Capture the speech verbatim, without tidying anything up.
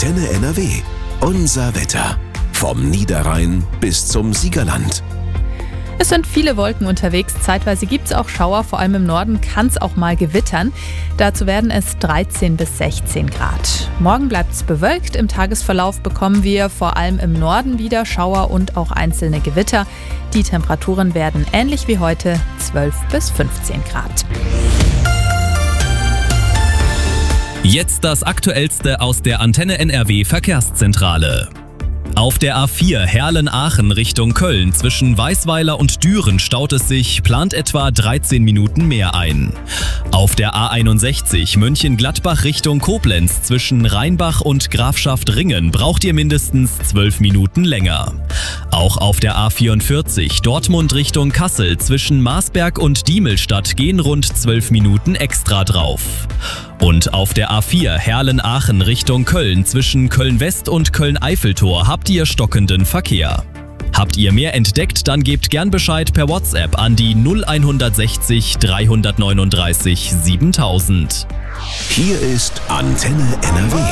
Antenne N R W. Unser Wetter. Vom Niederrhein bis zum Siegerland. Es sind viele Wolken unterwegs, zeitweise gibt es auch Schauer, vor allem im Norden kann es auch mal gewittern. Dazu werden es dreizehn bis sechzehn Grad. Morgen bleibt es bewölkt, im Tagesverlauf bekommen wir vor allem im Norden wieder Schauer und auch einzelne Gewitter. Die Temperaturen werden ähnlich wie heute zwölf bis fünfzehn Grad. Jetzt das Aktuellste aus der Antenne N R W Verkehrszentrale. Auf der A vier Herlen-Aachen Richtung Köln zwischen Weißweiler und Düren staut es sich, plant etwa dreizehn Minuten mehr ein. Auf der A einundsechzig Mönchengladbach Richtung Koblenz zwischen Rheinbach und Grafschaft Ringen braucht ihr mindestens zwölf Minuten länger. Auch auf der A vierundvierzig Dortmund Richtung Kassel zwischen Marsberg und Diemelstadt gehen rund zwölf Minuten extra drauf. Und auf der A vier Herlen-Aachen Richtung Köln zwischen Köln-West und Köln-Eiffeltor habt ihr stockenden Verkehr. Habt ihr mehr entdeckt, dann gebt gern Bescheid per WhatsApp an die null sechs drei neun siebentausend. Hier ist Antenne N R W.